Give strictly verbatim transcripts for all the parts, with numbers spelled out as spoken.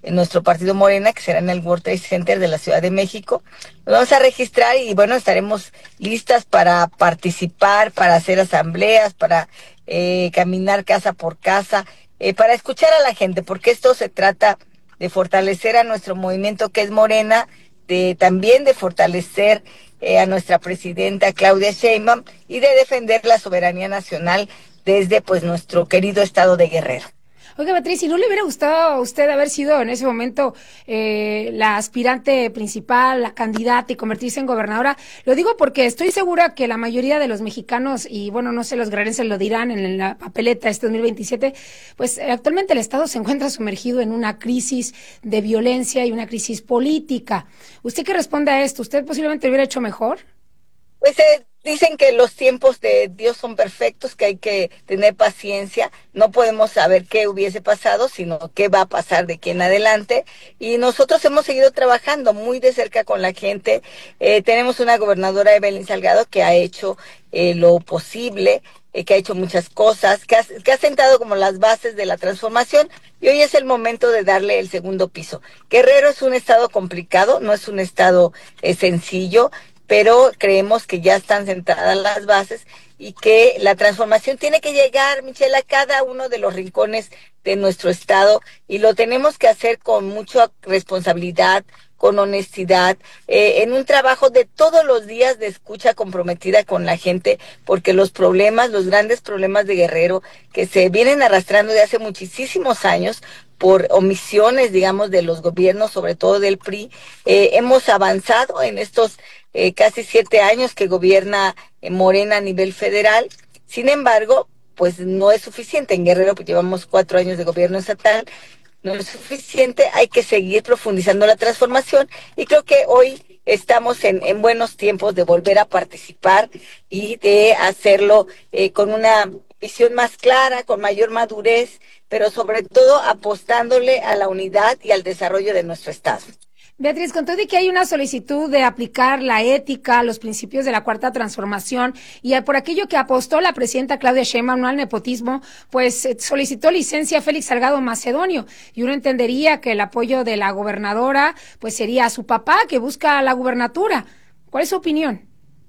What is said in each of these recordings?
en nuestro partido Morena, que será en el World Trade Center de la Ciudad de México. Nos vamos a registrar y bueno, estaremos listas para participar, para hacer asambleas, para eh, caminar casa por casa, eh, para escuchar a la gente, porque esto se trata de fortalecer a nuestro movimiento que es Morena, de también de fortalecer eh, a nuestra presidenta Claudia Sheinbaum y de defender la soberanía nacional desde pues nuestro querido estado de Guerrero. Oiga, Beatriz, si no le hubiera gustado a usted haber sido en ese momento eh, la aspirante principal, la candidata y convertirse en gobernadora, lo digo porque estoy segura que la mayoría de los mexicanos, y bueno, no sé, los guerrerenses lo dirán en la papeleta este dos mil veintisiete, pues eh, actualmente el Estado se encuentra sumergido en una crisis de violencia y una crisis política. ¿Usted qué responde a esto? ¿Usted posiblemente lo hubiera hecho mejor? Pues eh, dicen que los tiempos de Dios son perfectos, que hay que tener paciencia, no podemos saber qué hubiese pasado, sino qué va a pasar de aquí en adelante, y nosotros hemos seguido trabajando muy de cerca con la gente. Eh, tenemos una gobernadora, Evelyn Salgado, que ha hecho eh, lo posible, eh, que ha hecho muchas cosas, que ha, que ha sentado como las bases de la transformación, y hoy es el momento de darle el segundo piso. Guerrero es un estado complicado, no es un estado eh, sencillo, pero creemos que ya están sentadas las bases y que la transformación tiene que llegar, Michelle, a cada uno de los rincones de nuestro estado, y lo tenemos que hacer con mucha responsabilidad, con honestidad, eh, en un trabajo de todos los días de escucha comprometida con la gente, porque los problemas, los grandes problemas de Guerrero, que se vienen arrastrando de hace muchísimos años, por omisiones, digamos, de los gobiernos, sobre todo del P R I, eh, hemos avanzado en estos eh, casi siete años que gobierna eh, Morena a nivel federal. Sin embargo, pues no es suficiente. En Guerrero pues, llevamos cuatro años de gobierno estatal, no es suficiente, hay que seguir profundizando la transformación, y creo que hoy estamos en, en buenos tiempos de volver a participar y de hacerlo eh, con una visión más clara, con mayor madurez, pero sobre todo apostándole a la unidad y al desarrollo de nuestro estado. Beatriz, con todo y que hay una solicitud de aplicar la ética, los principios de la Cuarta Transformación, y por aquello que apostó la presidenta Claudia Sheinbaum, no al nepotismo, pues solicitó licencia a Félix Salgado Macedonio, y uno entendería que el apoyo de la gobernadora pues sería a su papá, que busca la gubernatura. ¿Cuál es su opinión?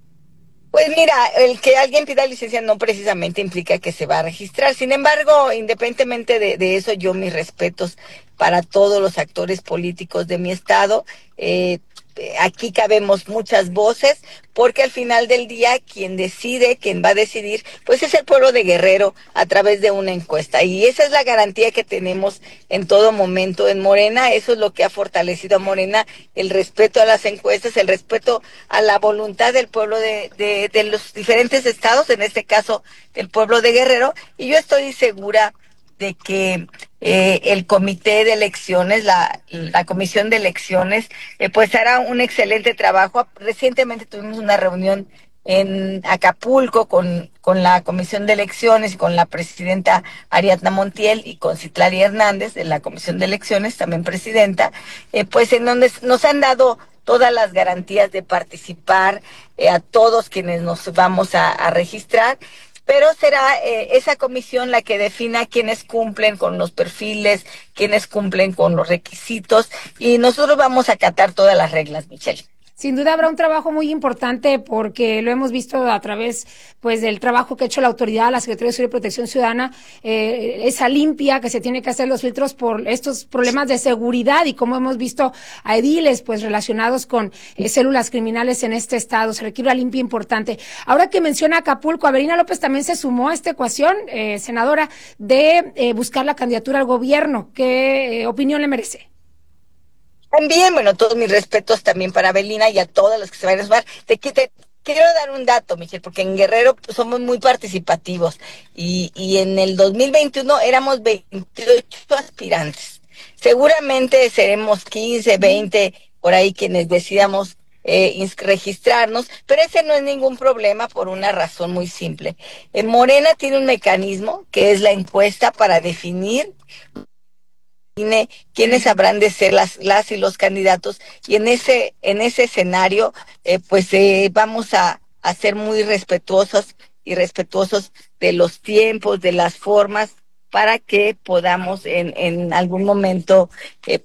Pues mira, el que alguien pida licencia no precisamente implica que se va a registrar. Sin embargo, independientemente de, de eso, yo mis respetos para todos los actores políticos de mi estado. Eh, aquí cabemos muchas voces, porque al final del día quien decide, quien va a decidir, pues es el pueblo de Guerrero a través de una encuesta. Y esa es la garantía que tenemos en todo momento en Morena. Eso es lo que ha fortalecido a Morena, el respeto a las encuestas, el respeto a la voluntad del pueblo de, de, de los diferentes estados, en este caso del pueblo de Guerrero. Y yo estoy segura de que eh, el comité de elecciones, la, la comisión de elecciones, eh, pues hará un excelente trabajo. Recientemente tuvimos una reunión en Acapulco con, con la comisión de elecciones y con la presidenta Ariadna Montiel y con Citlali Hernández de la comisión de elecciones, también presidenta, eh, pues en donde nos han dado todas las garantías de participar eh, a todos quienes nos vamos a, a registrar. Pero será eh, esa comisión la que defina quiénes cumplen con los perfiles, quiénes cumplen con los requisitos, y nosotros vamos a acatar todas las reglas, Michelle. Sin duda habrá un trabajo muy importante, porque lo hemos visto a través pues del trabajo que ha hecho la autoridad, la Secretaría de Seguridad y Protección Ciudadana, eh, esa limpia que se tiene que hacer los filtros por estos problemas de seguridad, y como hemos visto a ediles pues relacionados con eh, células criminales en este estado. Se requiere una limpia importante. Ahora que menciona Acapulco, Avelina López también se sumó a esta ecuación, eh, senadora, de eh, buscar la candidatura al gobierno. ¿Qué eh, opinión le merece? También, bueno, todos mis respetos también para Avelina y a todos los que se vayan a sumar. Te, te quiero dar un dato, Michelle, porque en Guerrero somos muy participativos, y, y en el dos mil veintiuno éramos veintiocho aspirantes. Seguramente seremos quince, veinte, por ahí quienes decidamos eh, registrarnos, pero ese no es ningún problema por una razón muy simple. En Morena tiene un mecanismo que es la encuesta para definir quiénes habrán de ser las, las y los candidatos, y en ese, en ese escenario, eh, pues eh, vamos a, a ser muy respetuosos y respetuosos de los tiempos, de las formas, para que podamos en, en algún momento eh,